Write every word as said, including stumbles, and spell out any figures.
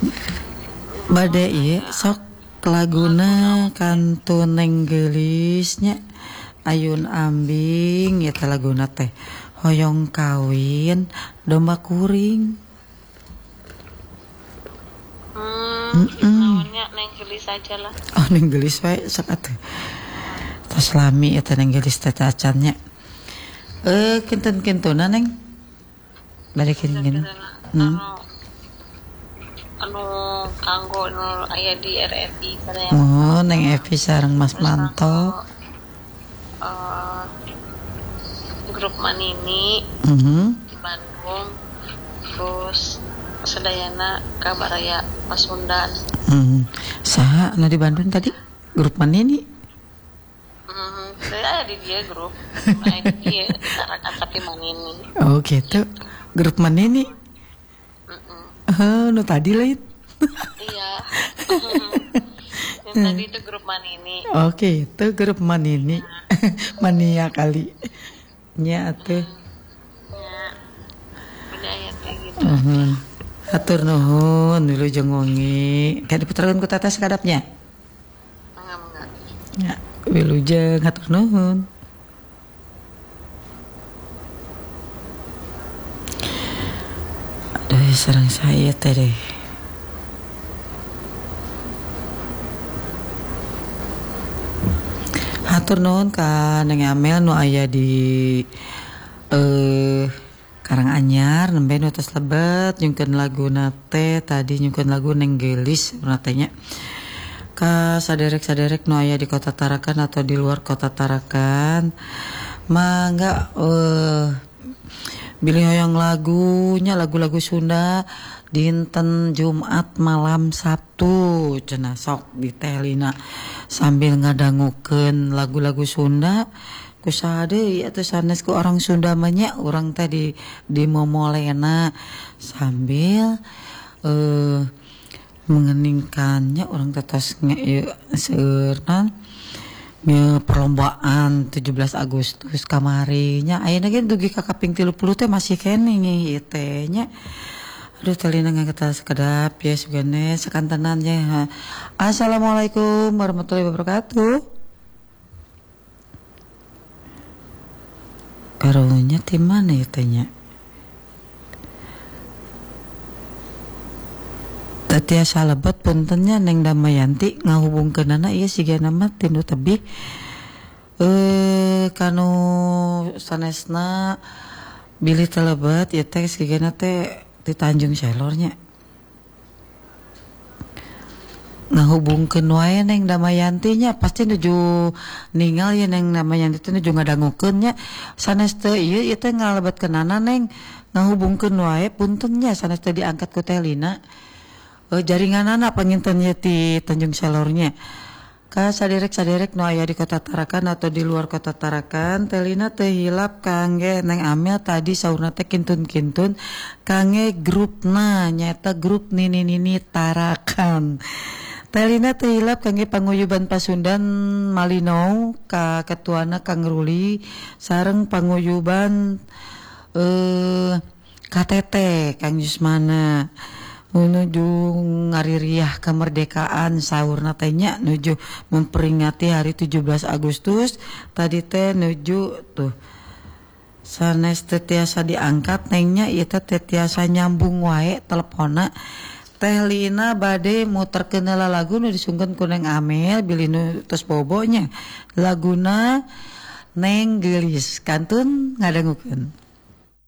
Bade ieu sok laguna kantun neng geulisnya Ayun Ambing eta laguna teh hoyong kawin domba kuring. Hmm, naonnya neng geulis aja lah. Oh neng geulis wae sok atuh. Tos lami eta neng geulis teh acannya. Eh kinten-kintuna neng. Bade kinten. Hmm. Anu kanggo nu aya di R R I kadaya. Oh neng Evi sareng Mas Manto. Uh, grup Manini Mhm. di Bandung, terus sedayana Kabaraya Pasundan. Hmm. Saha anu di Bandung tadi? Grup mana ini? Hmm, saya ada di dia grup. Nah, di dia ditarakan tapi Manini. Oh gitu. Grup mana ini? Mm-mm. Oh, nu tadi lain. Iya. Yang tadi itu grup Manini. Oke, itu grup Manini. Mania kali. Nya atuh. Ya. Udah ya kayak gitu. Nuhun. Hatur nuhun dulu jeung wengi. Kayak diputerkeun ku teteh sakadapnya. Enggak, enggak. Ya, wilujeng hatur nuhun. Aduh, sareng saya teh deh. Hatur nuhun ka Neng Amel nu aya di eh Karanganyar nembe nu tos lebet nyungkeun laguna teh tadi nyungkeun lagu Neng Gelis urang teh nya. Ka saderek-saderek nu aya di Kota Tarakan atau di luar Kota Tarakan mangga eh bilih hoyong lagunya lagu-lagu Sunda dinten Jumat malam Sabtu cenah sok di telina sambil ngadangukeun lagu-lagu Sunda ku saha deui atuh sanes ku orang Sunda mah nya urang teh di di momolena sambil eh mengeningkannya orang tetes nge seueurna nge perlombaan tujuh belas Agustus kamarinya ayeuna ge dugi ka kaping tilu puluh teh masih keneh ieu teh nya. Aduh talina ngangkat sekedap ya sugane sakantenan nya. Assalamualaikum warahmatullahi wabarakatuh. Karunya ti mana ya teh nya? Tiasa lebet puntennya Neng Damayanti ngahubungkeunana ieu sigana mah tindu tebih eh kanu sanesna bilih teh lebet ieu teh sigana teh di Tanjung Selornya ngahubungkeun wae Neng Damayanti nya pasti nuju ningal ya Neng Damayanti teh nuju ngadangukeun nya sanes teh ieu ieu teh ngalebetkeunana Neng ngahubungkeun wae puntennya sanes teh diangkat ku teh Lina. Oh, jaringan anak pengintennya di Tanjung Selornya. Ka saderek-saderek nu aya di Kota Tarakan atau di luar Kota Tarakan, telina teh hilap kangge Neng Amel tadi saurna teh kintun-kintun kangge grupna nyata grup Nini-Nini Tarakan. Telina teh hilap kangge panguyuban Pasundan Malino ka ketuana Kang Ruli sareng panguyuban eh K T T Kang Yusmana. Menuju ngaririah kemerdekaan saurna teh nya nuju memperingati hari tujuh belas Agustus tadi teh nuju tuh sanes teh tiasa diangkat nengnya ieu teh tiasa nyambung wae teleponna teh Lina bade muterkeun lagu nu disungkeun ku Neng Amel bilih nu tos bobonya laguna Neng Gelis kantun ngadangukeun.